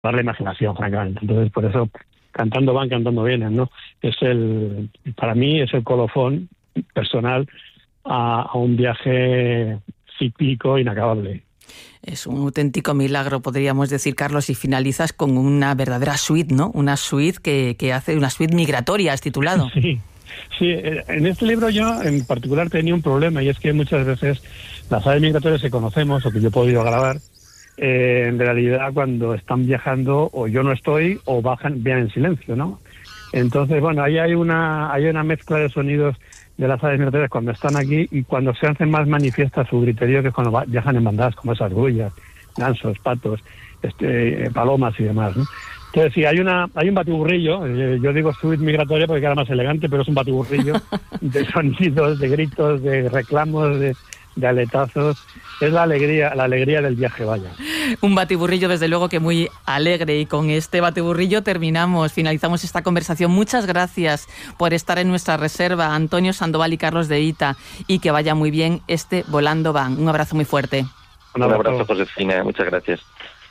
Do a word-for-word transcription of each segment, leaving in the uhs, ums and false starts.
dar la imaginación, francamente. Entonces, por eso, cantando van, cantando vienen, ¿no? Es el, para mí, es el colofón personal a, a un viaje cíclico inacabable. Es un auténtico milagro, podríamos decir, Carlos, y finalizas con una verdadera suite, ¿no? Una suite que, que hace, una suite migratoria, has titulado. Sí, sí. En este libro yo en particular tenía un problema, y es que muchas veces las aves migratorias que conocemos, o que yo he podido grabar, eh, en realidad cuando están viajando, o yo no estoy, o bajan, vienen en silencio, ¿no? Entonces, bueno, ahí hay una, hay una mezcla de sonidos de las aves migratorias cuando están aquí y cuando se hacen más manifiesta su griterío, que es cuando va, viajan en bandadas, como esas grullas, gansos, patos, este, palomas y demás, ¿no? Entonces, sí, hay una hay un batiburrillo, eh, yo digo suite migratoria porque queda más elegante, pero es un batiburrillo de sonidos, de gritos, de reclamos, de, de aletazos. Es la alegría, la alegría del viaje, vaya. Un batiburrillo, desde luego, que muy alegre, y con este batiburrillo terminamos, finalizamos esta conversación. Muchas gracias por estar en nuestra reserva, Antonio Sandoval y Carlos de Hita, y que vaya muy bien este Volando Van. Un abrazo muy fuerte. Un abrazo, Un abrazo Josefina, muchas gracias.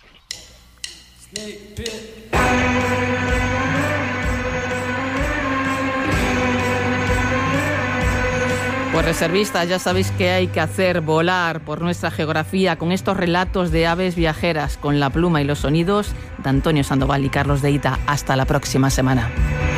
Pues reservistas, ya sabéis que hay que hacer, volar por nuestra geografía con estos relatos de aves viajeras, con la pluma y los sonidos de Antonio Sandoval y Carlos de Hita. Hasta la próxima semana.